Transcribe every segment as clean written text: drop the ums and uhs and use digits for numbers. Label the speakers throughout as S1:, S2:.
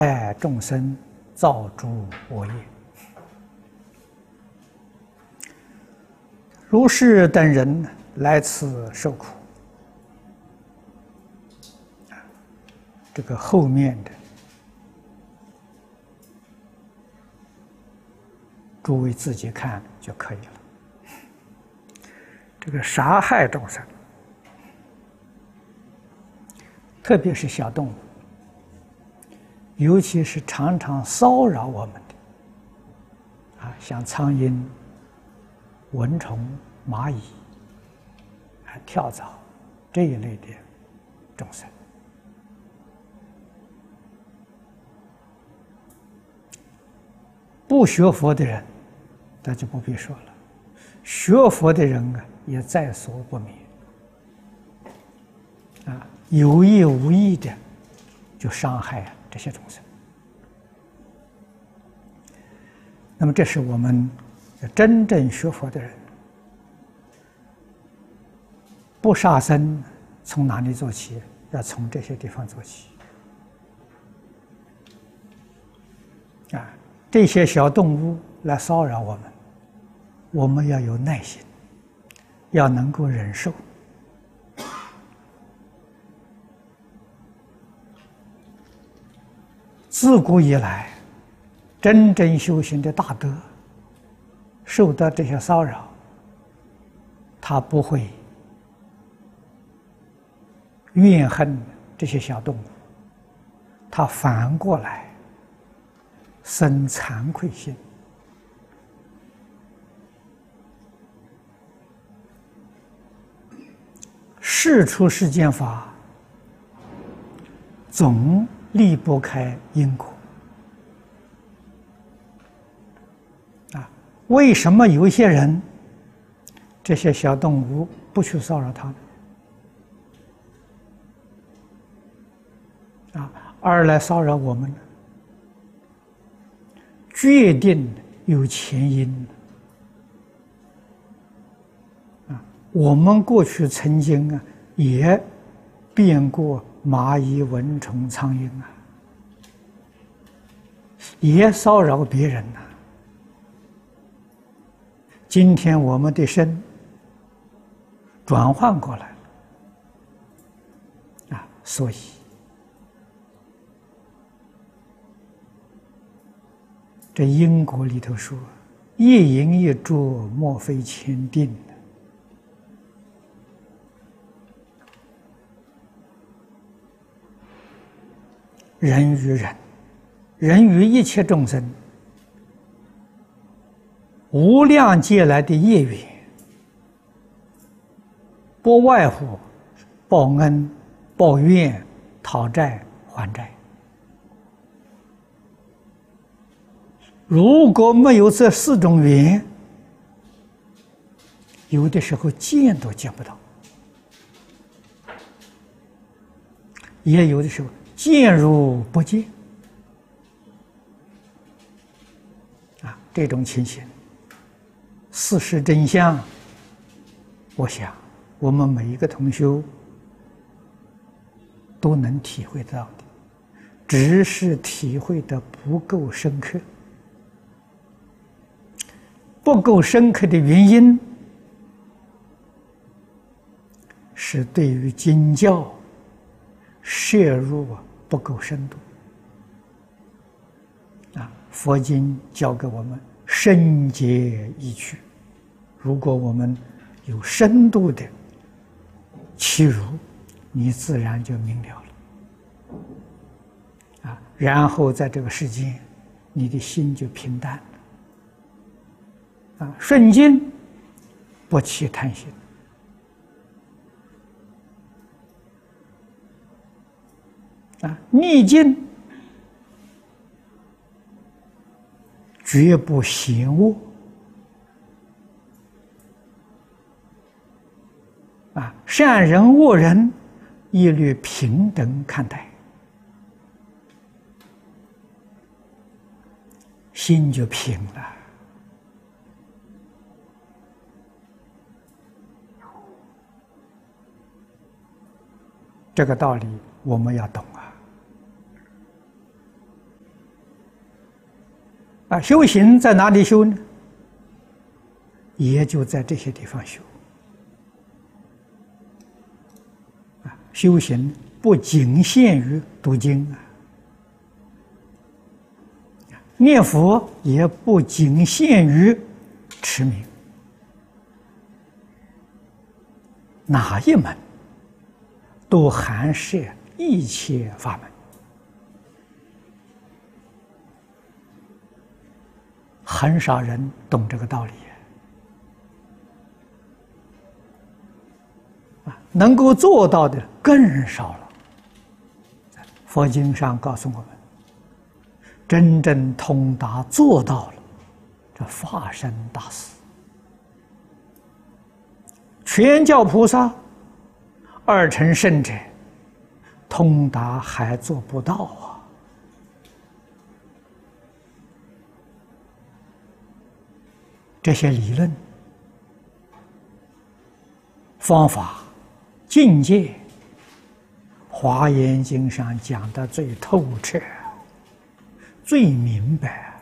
S1: 爱众生造诸恶业。如是等人来此受苦，这个后面的诸位自己看就可以了。这个杀害众生，特别是小动物，尤其是常常骚扰我们的，像苍蝇、蚊虫、蚂蚁、跳蚤这一类的众生，不学佛的人，那就不必说了；学佛的人也在所不免。有意无意的就伤害这些众生。那么，这是我们真正学佛的人，不杀生，从哪里做起？要从这些地方做起。这些小动物来骚扰我们，我们要有耐心，要能够忍受。自古以来，真正修行的大德，受到这些骚扰，他不会怨恨这些小动物，他反过来生惭愧心。事出世间法，总离不开因果。为什么有些人，这些小动物不去骚扰他呢？而来骚扰我们呢？决定有前因。我们过去曾经也变过蚂蚁、蚊虫、苍蝇也骚扰别人今天我们的身转换过来了所以这因果里头说，一因一果，莫非前定。人与人，人与一切众生，无量劫来的业缘，不外乎报恩、报怨、讨债、还债。如果没有这四种缘，有的时候见都见不到，也有的时候见如不见。这种情形，事实真相，我想我们每一个同修都能体会到的，只是体会的不够深刻。不够深刻的原因，是对于经教摄入不够深度。佛经教给我们深解义趣，如果我们有深度的契入，你自然就明了了。然后在这个世间，你的心就平淡了。顺境不起贪心，逆境绝不嫌恶，善人恶人一律平等看待，心就平了。这个道理我们要懂修行在哪里修呢？也就在这些地方修。修行不仅限于读经念佛也不仅限于持名，哪一门都含摄一切法门。很少人懂这个道理能够做到的更少了。佛经上告诉我们，真正通达做到了，这法身大士、全教菩萨、二乘圣者，通达还做不到这些理论、方法、境界，华严经上讲得最透彻、最明白。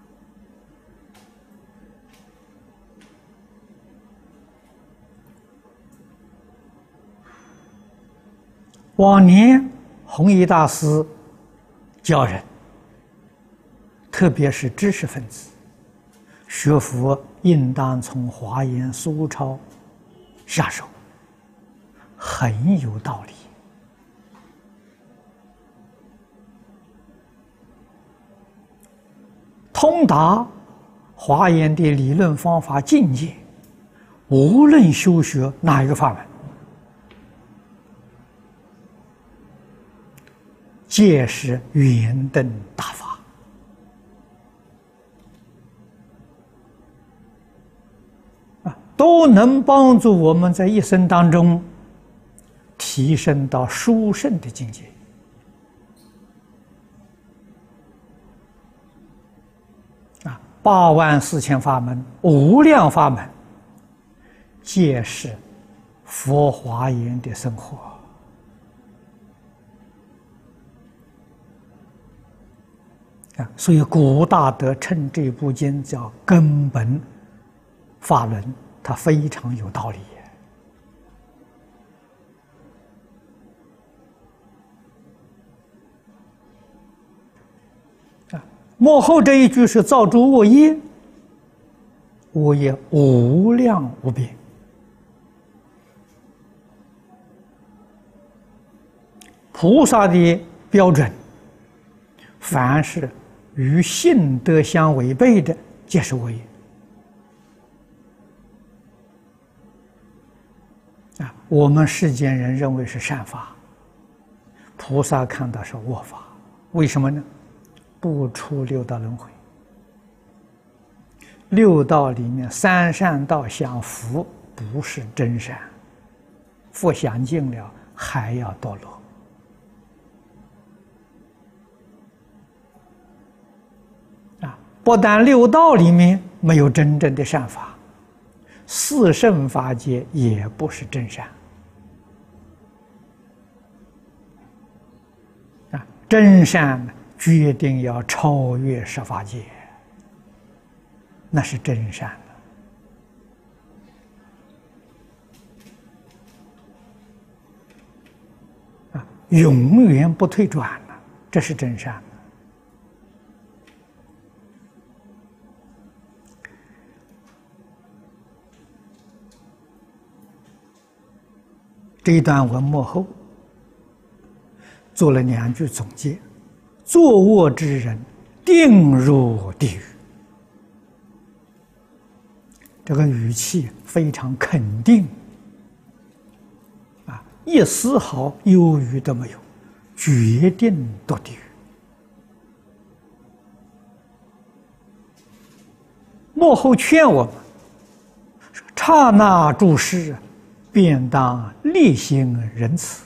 S1: 往年弘一大师教人，特别是知识分子，学佛应当从华严苏钞下手，很有道理。通达华严的理论方法境界，无论修学哪一个法门，皆是圆顿大法。都能帮助我们在一生当中提升到殊胜的境界。84000法门、无量法门，皆是佛华严的生活。所以古大德称这部经叫根本法轮，它非常有道理。末后这一句是造诸恶业，恶业无量无边。菩萨的标准，凡是与性德相违背的，皆是恶业。我们世间人认为是善法，菩萨看到是恶法。为什么呢？不出六道轮回。六道里面三善道相符，不是真善，福享尽了还要堕落。不但六道里面没有真正的善法，四圣法界也不是真善。真善决定要超越十法界，那是真善永远不退转了，这是真善。这一段文末后做了2句总结：作恶之人定入地狱。这个语气非常肯定，一丝毫忧郁都没有，决定堕地狱。末后劝我们：刹那诸事，便当力行仁慈。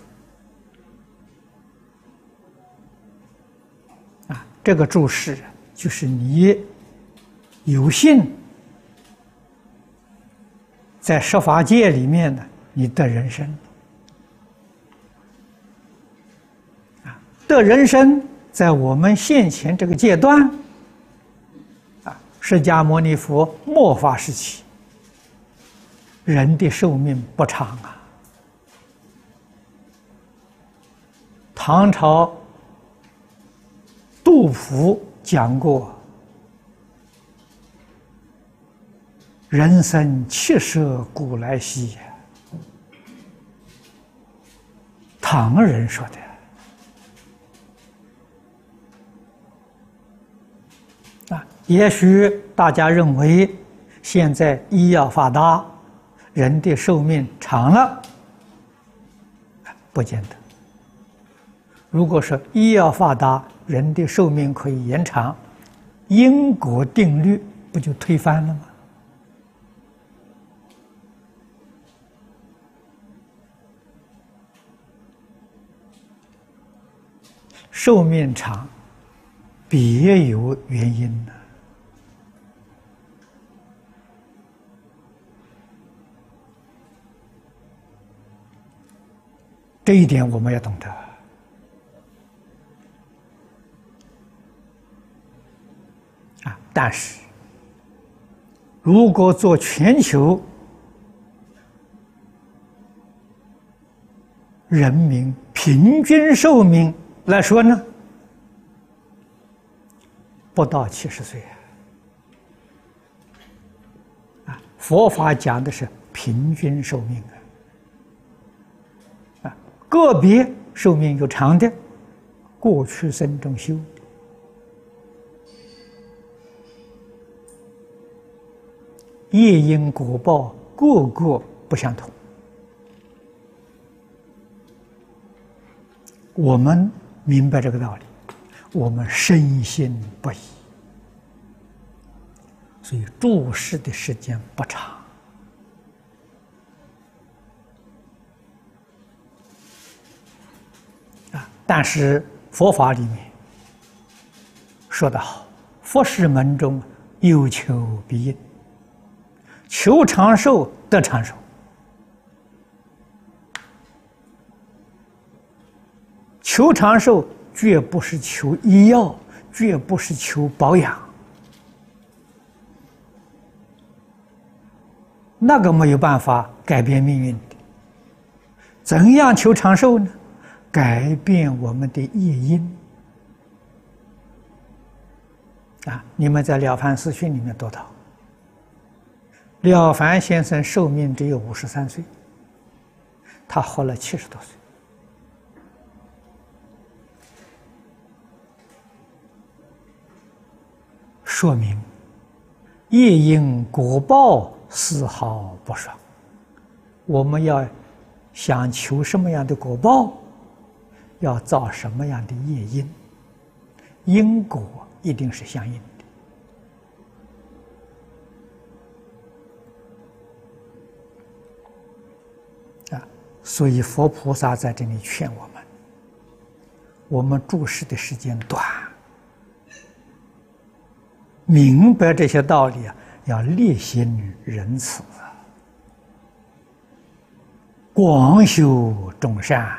S1: 这个注释就是你有幸在十法界里面呢，你得人身。得人身，在我们现前这个阶段， 释迦牟尼佛末法时期，人的寿命不长啊。唐朝杜甫讲过：“人生70古来稀。”唐人说的。也许大家认为现在医药发达，人的寿命长了，不见得。如果说医药发达，人的寿命可以延长，因果定律不就推翻了吗？寿命长，别有原因呢。这一点我们要懂得。但是，如果做全球人民平均寿命来说呢，不到70岁佛法讲的是平均寿命个别寿命有长的，过去生中修。业因果报个个不相同，我们明白这个道理，我们深信不疑，所以住世的时间不长。但是佛法里面说得好，佛事门中有求必应。求长寿得长寿，求长寿绝不是求医药，绝不是求保养，那个没有办法改变命运的。怎样求长寿呢？改变我们的业因你们在《了凡四训》里面读到。了凡先生寿命只有53岁，他活了70多岁，说明业因果报丝毫不爽。我们要想求什么样的果报，要造什么样的业因，因果一定是相应的。所以佛菩萨在这里劝我们住世的时间短，明白这些道理要烈心仁慈，广修众善，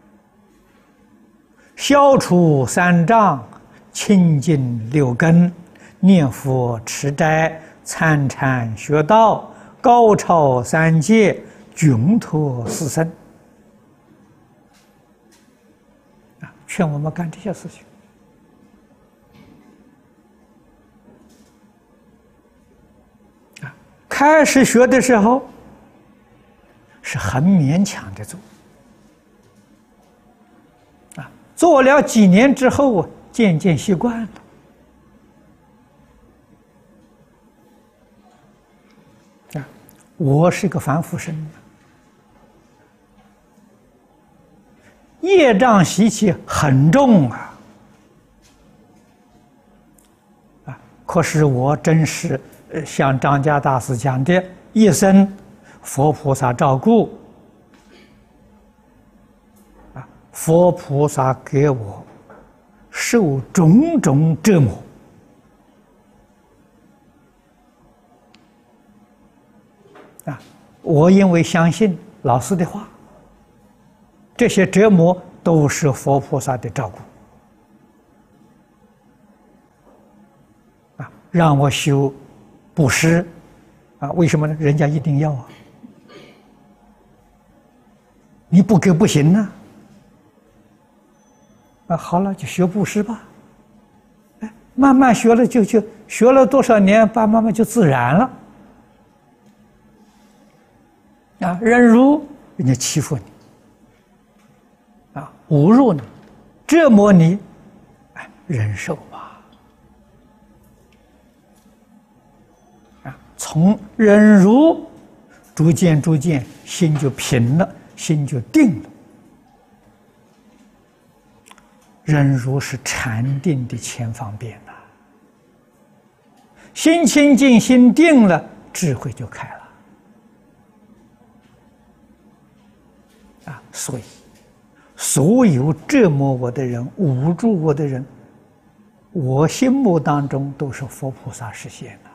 S1: 消除三障，清净六根，念佛持斋，参禅学道，高超三界，窘脱四生劝我们干这些事情。开始学的时候是很勉强的做，做了几年之后渐渐习惯了。我是个凡夫身，业障习气很重可是我真是像张家大师讲的，一生佛菩萨照顾佛菩萨给我受种种折磨我因为相信老师的话，这些折磨都是佛菩萨的照顾让我修布施，为什么呢？人家一定要啊，你不给不行呢。好了，就学布施吧。慢慢学了就学了多少年，慢慢就自然了。忍辱，人家欺负你，侮辱你，折磨你，忍受吧。从忍辱，逐渐心就平了，心就定了。忍辱是禅定的前方便呐，心清净，心定了，智慧就开了。所以所有折磨我的人、侮辱我的人，我心目当中都是佛菩萨实现的。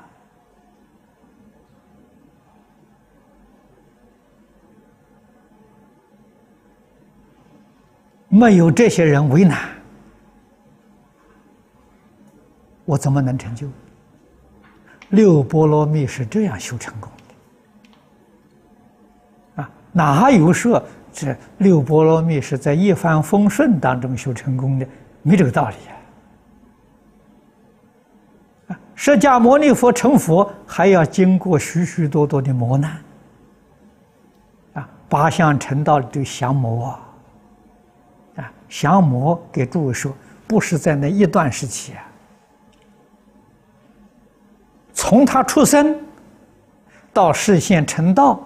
S1: 没有这些人为难，我怎么能成就？六波罗蜜是这样修成功的。哪有说这六波罗蜜是在一帆风顺当中修成功的？没这个道理释迦牟尼佛成佛还要经过许许多多的磨难八相成道的降魔降魔给诸位说，不是在那一段时期从他出生到示现成道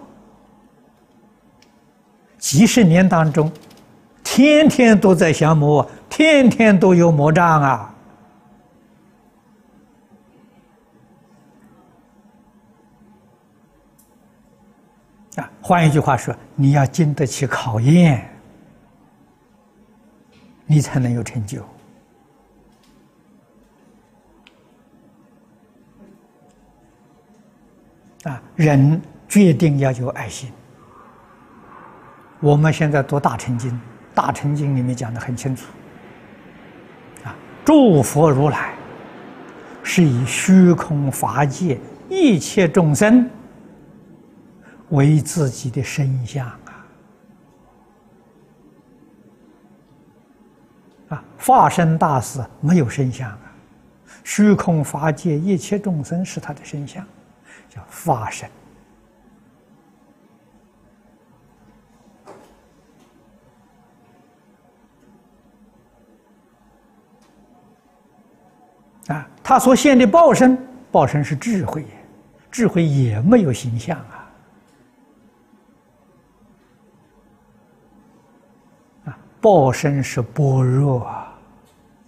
S1: 几十年当中，天天都在降魔，天天都有魔障换一句话说，你要经得起考验，你才能有成就。人决定要有爱心。我们现在读大乘经，大乘经里面讲得很清楚诸佛如来是以虚空法界一切众生为自己的身相化身大士没有身相虚空法界一切众生是他的身相，叫化身他所现的报身，报身是智慧，智慧也没有形象报身是般若